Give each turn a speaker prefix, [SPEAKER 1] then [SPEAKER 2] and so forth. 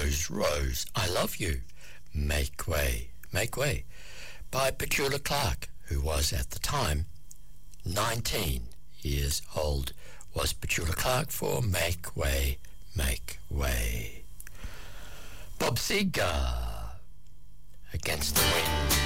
[SPEAKER 1] Rose, Rose, I Love You, Make Way, by Petula Clark, who was at the time 19 years old, was Petula Clark for Make Way, Make Way. Bob Seger, Against the Wind.